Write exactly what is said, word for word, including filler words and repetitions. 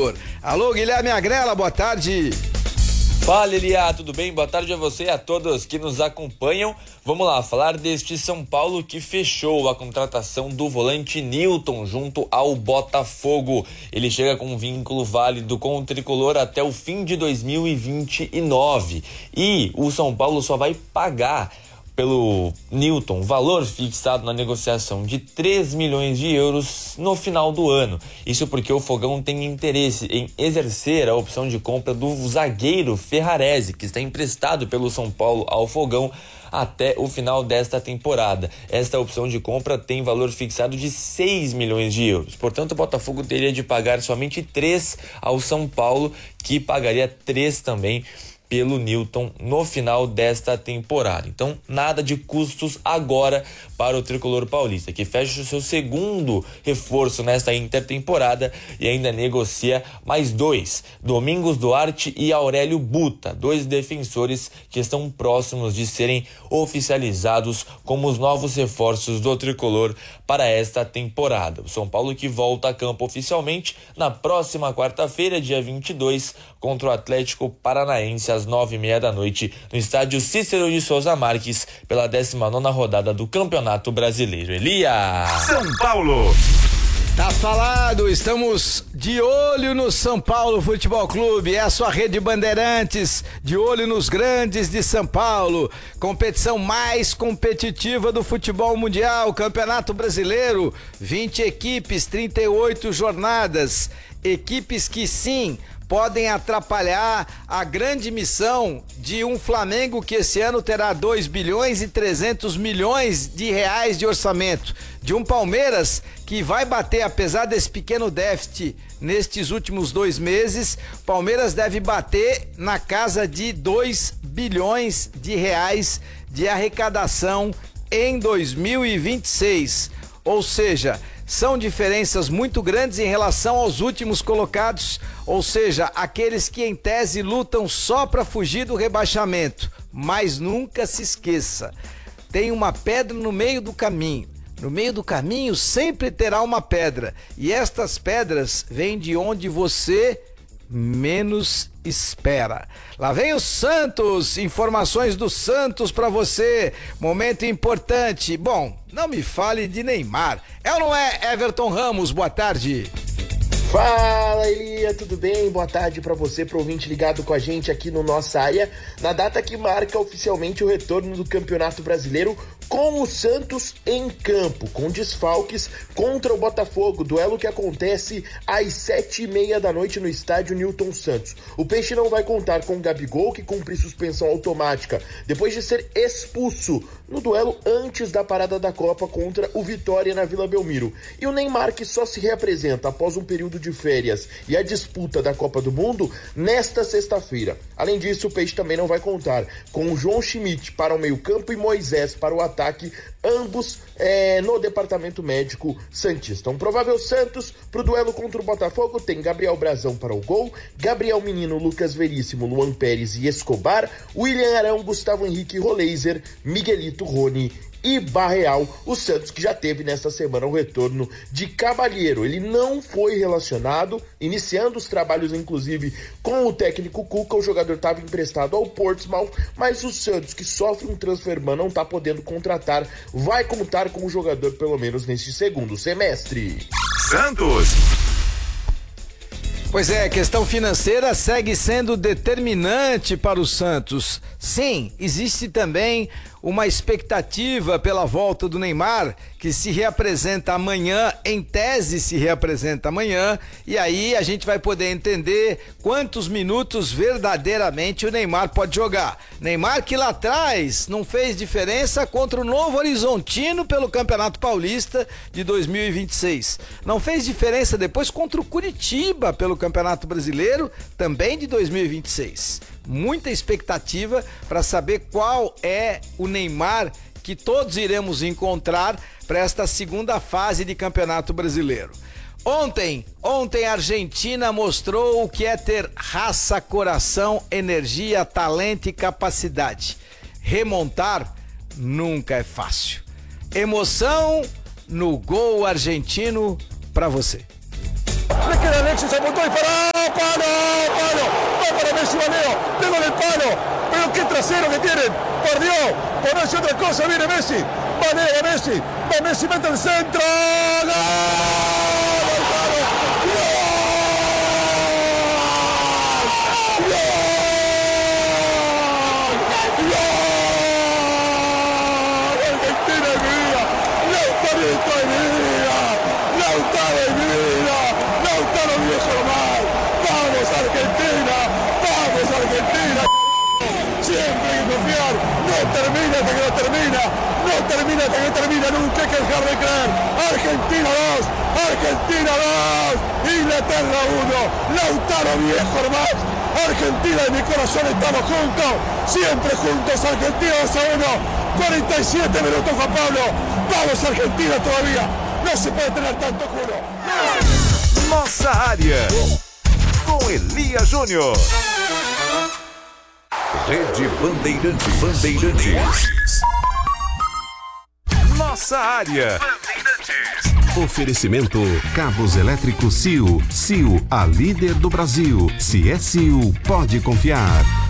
tricolor. Alô, Guilherme Agrela, boa tarde. Fala, Elia, tudo bem? Boa tarde a você e a todos que nos acompanham. Vamos lá, falar deste São Paulo que fechou a contratação do volante Nilton junto ao Botafogo. Ele chega com um vínculo válido com o tricolor até o fim de dois mil e vinte e nove. E o São Paulo só vai pagar pelo Nilton valor fixado na negociação de três milhões de euros no final do ano. Isso porque o Fogão tem interesse em exercer a opção de compra do zagueiro Ferrarese, que está emprestado pelo São Paulo ao Fogão até o final desta temporada. Esta opção de compra tem valor fixado de seis milhões de euros. Portanto, o Botafogo teria de pagar somente três ao São Paulo, que pagaria três também pelo Nilton no final desta temporada. Então, nada de custos agora para o tricolor paulista, que fecha o seu segundo reforço nesta intertemporada e ainda negocia mais dois, Domingos Duarte e Aurélio Buta, dois defensores que estão próximos de serem oficializados como os novos reforços do tricolor para esta temporada. O São Paulo que volta a campo oficialmente na próxima quarta-feira, dia vinte e dois, contra o Atlético Paranaense às nove e meia da noite no estádio Cícero de Souza Marques pela décima nona rodada do Campeonato Brasileiro. Elia! São Paulo! Tá falado, estamos de olho no São Paulo Futebol Clube, é a sua rede Bandeirantes, de olho nos grandes de São Paulo, competição mais competitiva do futebol mundial, Campeonato Brasileiro, vinte equipes, trinta e oito jornadas, equipes que sim, podem atrapalhar a grande missão de um Flamengo que esse ano terá dois bilhões e trezentos milhões de reais de orçamento, de um Palmeiras que vai bater, apesar desse pequeno déficit nestes últimos dois meses, Palmeiras deve bater na casa de dois bilhões de reais de arrecadação em dois mil e vinte e seis, ou seja, são diferenças muito grandes em relação aos últimos colocados, ou seja, aqueles que em tese lutam só para fugir do rebaixamento. Mas nunca se esqueça, tem uma pedra no meio do caminho. No meio do caminho sempre terá uma pedra. E estas pedras vêm de onde você menos espera. Lá vem o Santos, informações do Santos para você, momento importante. Bom, não me fale de Neymar. É ou não é, Everton Ramos? Boa tarde. Fala, Elia, tudo bem? Boa tarde para você, pro ouvinte ligado com a gente aqui no Nossa Área, na data que marca oficialmente o retorno do Campeonato Brasileiro com o Santos em campo, com desfalques contra o Botafogo, duelo que acontece às sete e meia da noite no estádio Nilton Santos. O Peixe não vai contar com o Gabigol, que cumpre suspensão automática depois de ser expulso no duelo antes da parada da Copa contra o Vitória na Vila Belmiro. E o Neymar, que só se reapresenta após um período de férias e a disputa da Copa do Mundo nesta sexta-feira. Além disso, o Peixe também não vai contar com o João Schmidt para o meio-campo e Moisés para o ataque, ambos é, no departamento médico santista. Um provável Santos para o duelo contra o Botafogo tem Gabriel Brazão para o gol, Gabriel Menino, Lucas Veríssimo, Luan Pérez e Escobar, William Arão, Gustavo Henrique, Roleiser, Miguelito, Rony e Barreal. O Santos que já teve nesta semana o retorno de Cavalheiro. Ele não foi relacionado, iniciando os trabalhos inclusive com o técnico Cuca. O jogador estava emprestado ao Portsmouth, mas o Santos, que sofre um transfer ban, não está podendo contratar, vai contar com o jogador pelo menos neste segundo semestre. Santos! Pois é, a questão financeira segue sendo determinante para o Santos. Sim, existe também uma expectativa pela volta do Neymar, que se reapresenta amanhã, em tese se reapresenta amanhã, e aí a gente vai poder entender quantos minutos verdadeiramente o Neymar pode jogar. Neymar que lá atrás não fez diferença contra o Novo Horizontino pelo Campeonato Paulista de dois mil e vinte e seis. Não fez diferença depois contra o Curitiba pelo Campeonato Brasileiro, também de dois mil e vinte e seis. Muita expectativa para saber qual é o Neymar que todos iremos encontrar para esta segunda fase de Campeonato Brasileiro. Ontem, ontem a Argentina mostrou o que é ter raça, coração, energia, talento e capacidade. Remontar nunca é fácil. Emoção no gol argentino para você. queda Alexis, apuntó, disparó, palo, palo, va para Messi, Valeo, pegó en el palo, pero qué trasero que tienen, por Dios, ponerse otra cosa, viene Messi, Valeo, Messi, va Messi, mete el centro, ¡gol! Siempre hay que confiar, no termina hasta que no termina, no termina hasta que no termina, nunca hay que dejar de creer. Argentina dos, Argentina dos, Inglaterra uno, Lautaro viejo hermano, Argentina de mi corazón estamos juntos, siempre juntos, Argentina dos a uno, cuarenta y siete minutos Juan Pablo, vamos Argentina todavía, no se puede tener tanto juro. Nossa área, com Elia Júnior. Rede Bandeirantes. Bandeirantes. Nossa área. Oferecimento Cabos Elétricos C I O. C I O, a líder do Brasil. Se é C I O, pode confiar.